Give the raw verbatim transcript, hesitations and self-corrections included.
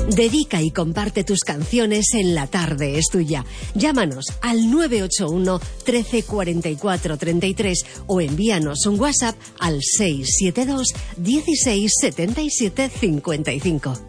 Dedica y comparte tus canciones en La Tarde es Tuya. Llámanos al nueve ocho uno, trece, cuarenta y cuatro, treinta y tres o envíanos un WhatsApp al seis siete dos, dieciséis, setenta y siete, cincuenta y cinco.